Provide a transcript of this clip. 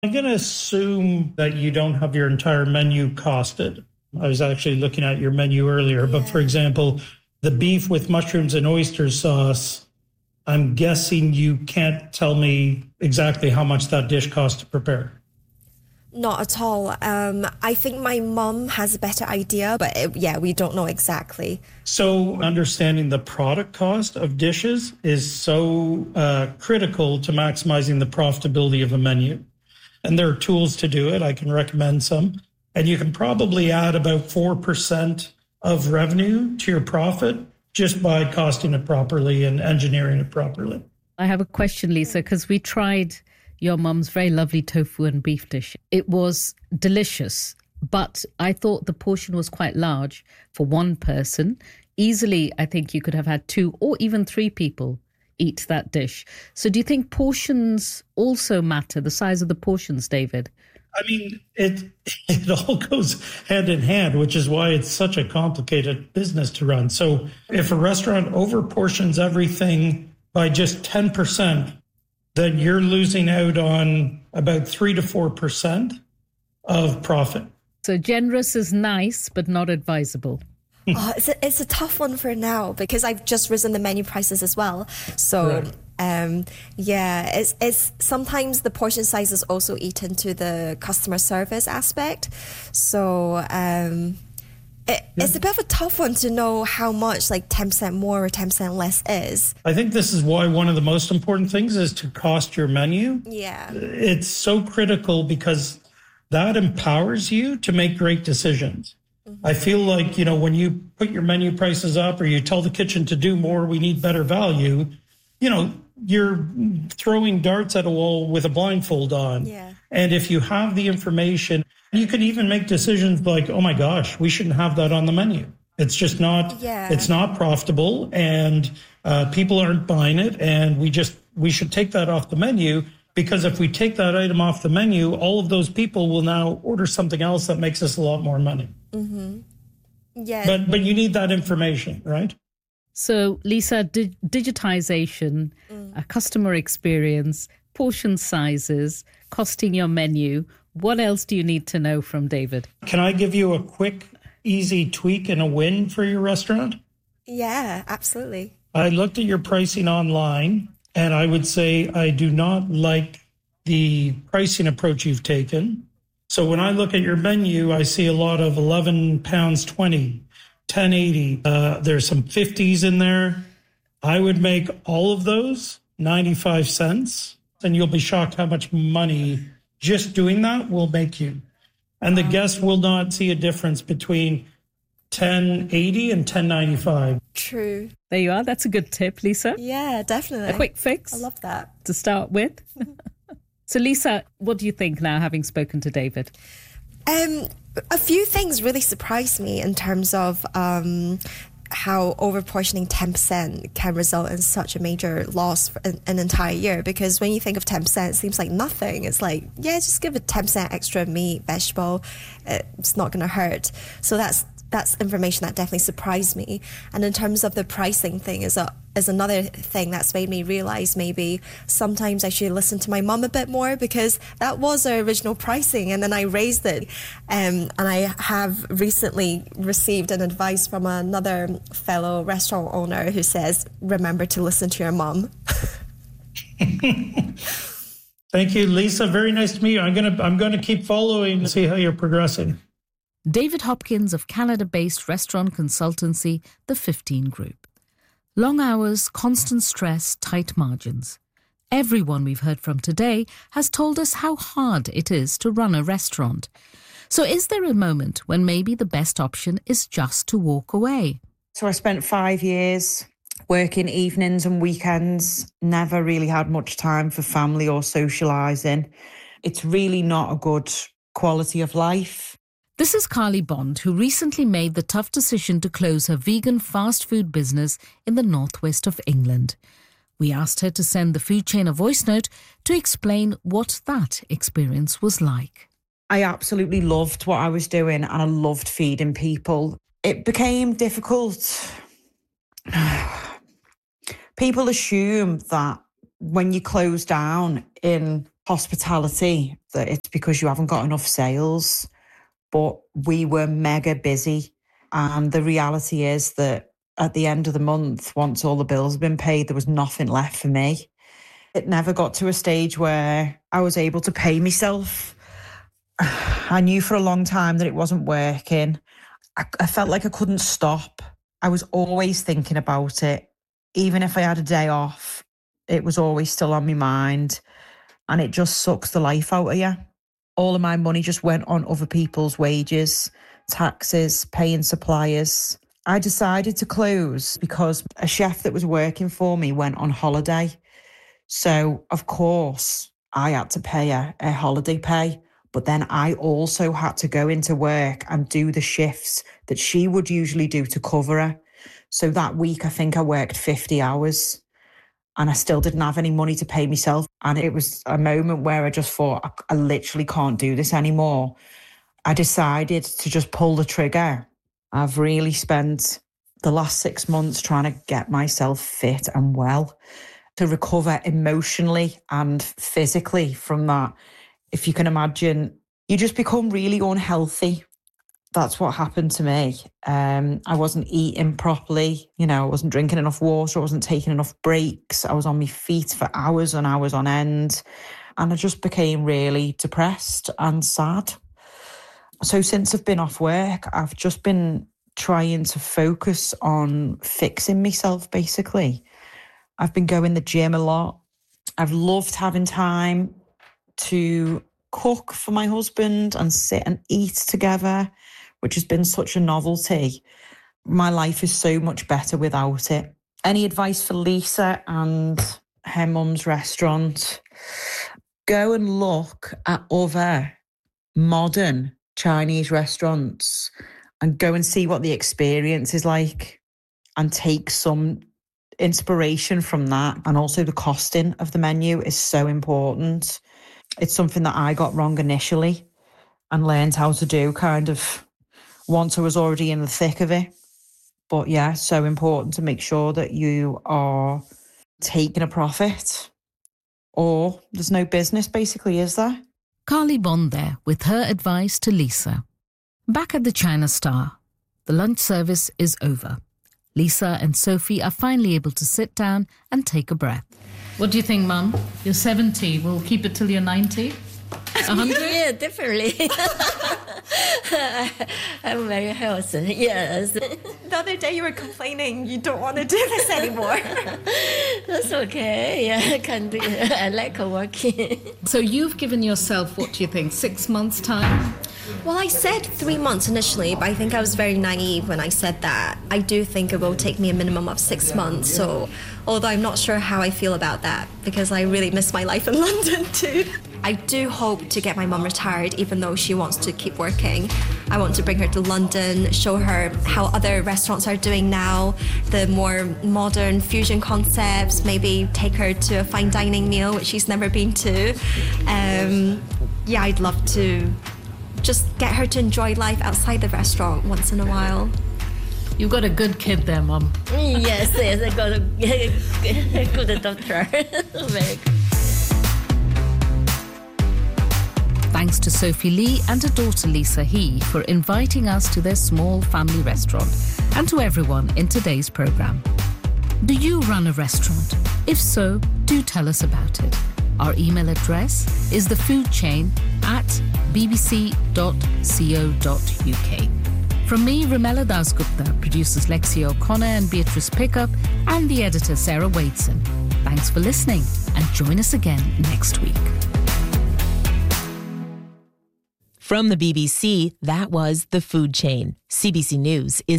I'm going to assume that you don't have your entire menu costed. I was actually looking at your menu earlier, but for example, the beef with mushrooms and oyster sauce, I'm guessing you can't tell me exactly how much that dish costs to prepare. Not at all. I think my mum has a better idea, but we don't know exactly. So understanding the product cost of dishes is so critical to maximizing the profitability of a menu. And there are tools to do it. I can recommend some. And you can probably add about 4% of revenue to your profit just by costing it properly and engineering it properly. I have a question, Lisa, because we tried your mum's very lovely tofu and beef dish. It was delicious, but I thought the portion was quite large for one person. Easily, I think you could have had 2 or even 3 people eat that dish. So do you think portions also matter, the size of the portions, David? I mean, it all goes hand in hand, which is why it's such a complicated business to run. So if a restaurant overportions everything by just 10%, then you're losing out on about 3 to 4% of profit. So generous is nice, but not advisable. It's a tough one for now because I've just risen the menu prices as well. So, it's sometimes the portion size is also eaten to the customer service aspect. So, it's a bit of a tough one to know how much like 10% more or 10% less is. I think this is why one of the most important things is to cost your menu. Yeah. It's so critical because that empowers you to make great decisions. I feel like, when you put your menu prices up or you tell the kitchen to do more, we need better value, you're throwing darts at a wall with a blindfold on. Yeah. And if you have the information, you can even make decisions like, oh my gosh, we shouldn't have that on the menu. It's just not, it's not profitable and people aren't buying it. And we should take that off the menu. Because if we take that item off the menu, all of those people will now order something else that makes us a lot more money. Mm-hmm. Yeah. But you need that information, right? So, Lisa, digitization, customer experience, portion sizes, costing your menu. What else do you need to know from David? Can I give you a quick, easy tweak and a win for your restaurant? Yeah, absolutely. I looked at your pricing online. And I would say I do not like the pricing approach you've taken. So when I look at your menu, I see a lot of £11.20, $10.80. There's some 50s in there. I would make all of those 95 cents, and you'll be shocked how much money just doing that will make you. And the guest will not see a difference between $10.80 and $10.95. True. There you are. That's a good tip, Lisa. Yeah, definitely. A quick fix. I love that. To start with. So, Lisa, what do you think now, having spoken to David? A few things really surprised me in terms of how overportioning 10% can result in such a major loss for an entire year. Because when you think of 10%, it seems like nothing. It's like, just give it 10% extra meat, vegetable. It's not going to hurt. So that's information that definitely surprised me. And in terms of the pricing thing is another thing that's made me realize maybe sometimes I should listen to my mum a bit more, because that was our original pricing and then I raised it. And I have recently received an advice from another fellow restaurant owner who says, remember to listen to your mum. Thank you, Lisa. Very nice to meet you. I'm gonna keep following and see how you're progressing. David Hopkins of Canada-based restaurant consultancy, The 15 Group. Long hours, constant stress, tight margins. Everyone we've heard from today has told us how hard it is to run a restaurant. So is there a moment when maybe the best option is just to walk away? So I spent 5 years working evenings and weekends, never really had much time for family or socialising. It's really not a good quality of life. This is Carly Bond, who recently made the tough decision to close her vegan fast food business in the northwest of England. We asked her to send the food chain a voice note to explain what that experience was like. I absolutely loved what I was doing and I loved feeding people. It became difficult. People assume that when you close down in hospitality, that it's because you haven't got enough sales. But we were mega busy. And the reality is that at the end of the month, once all the bills had been paid, there was nothing left for me. It never got to a stage where I was able to pay myself. I knew for a long time that it wasn't working. I felt like I couldn't stop. I was always thinking about it. Even if I had a day off, it was always still on my mind. And it just sucks the life out of you. All of my money just went on other people's wages, taxes, paying suppliers. I decided to close because a chef that was working for me went on holiday. So, of course, I had to pay her a holiday pay. But then I also had to go into work and do the shifts that she would usually do to cover her. So that week, I think I worked 50 hours and I still didn't have any money to pay myself. And it was a moment where I just thought, I literally can't do this anymore. I decided to just pull the trigger. I've really spent the last 6 months trying to get myself fit and well, to recover emotionally and physically from that. If you can imagine, you just become really unhealthy. That's what happened to me. I wasn't eating properly. I wasn't drinking enough water. I wasn't taking enough breaks. I was on my feet for hours and hours on end. And I just became really depressed and sad. So since I've been off work, I've just been trying to focus on fixing myself, basically. I've been going to the gym a lot. I've loved having time to cook for my husband and sit and eat together, which has been such a novelty. My life is so much better without it. Any advice for Lisa and her mum's restaurant? Go and look at other modern Chinese restaurants and go and see what the experience is like and take some inspiration from that. And also the costing of the menu is so important. It's something that I got wrong initially and learned how to do kind of once I was already in the thick of it. But yeah, so important to make sure that you are taking a profit or there's no business basically, is there? Carly Bond there with her advice to Lisa. Back at the China Star, the lunch service is over. Lisa and Sophie are finally able to sit down and take a breath. What do you think, Mum? You're 70. We'll keep it till you're 90? 100? Yeah, definitely. I'm very healthy, yes. The other day you were complaining you don't want to do this anymore. That's okay. Yeah, I can do it. I like working. So you've given yourself, what do you think, 6 months' time? Well, I said 3 months initially, but I think I was very naive when I said that. I do think it will take me a minimum of 6 months. So, although I'm not sure how I feel about that, because I really miss my life in London too. I do hope to get my mum retired, even though she wants to keep working. I want to bring her to London, show her how other restaurants are doing now, the more modern fusion concepts, maybe take her to a fine dining meal, which she's never been to. Yeah, I'd love to just get her to enjoy life outside the restaurant once in a while. You've got a good kid there, Mum. Yes, I got a good daughter. Very good. Thanks to Sophie Lee and her daughter Lisa He for inviting us to their small family restaurant, and to everyone in today's programme. Do you run a restaurant? If so, do tell us about it. Our email address is thefoodchain@bbc.co.uk. From me, Ramela Dasgupta, producers Lexia O'Connor and Beatrice Pickup, and the editor Sarah Wadeson. Thanks for listening, and join us again next week. From the BBC, that was The Food Chain. CBC News is